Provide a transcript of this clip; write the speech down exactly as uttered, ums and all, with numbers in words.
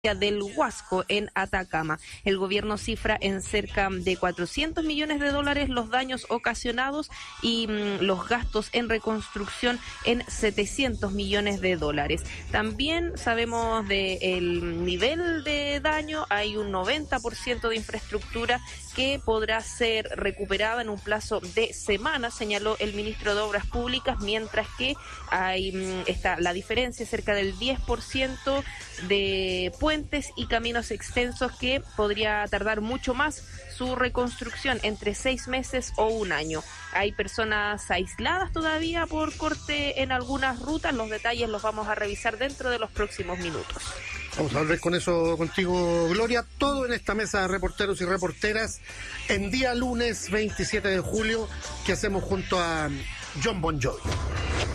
del Huasco en Atacama. El gobierno cifra en cerca de cuatrocientos millones de dólares los daños ocasionados y mmm, los gastos en reconstrucción en setecientos millones de dólares. También sabemos del nivel de daño, hay un noventa por ciento de infraestructura que podrá ser recuperada en un plazo de semanas, señaló el ministro de Obras Públicas, mientras que hay mmm, está la diferencia, cerca del diez por ciento de puentes y caminos extensos que podría tardar mucho más su reconstrucción, entre seis meses o un año. Hay personas aisladas todavía por corte en algunas rutas, los detalles los vamos a revisar dentro de los próximos minutos. Vamos a hablar con eso contigo, Gloria. Todo en esta mesa de reporteros y reporteras en día lunes veintisiete de julio, que hacemos junto a John Bon Jovi.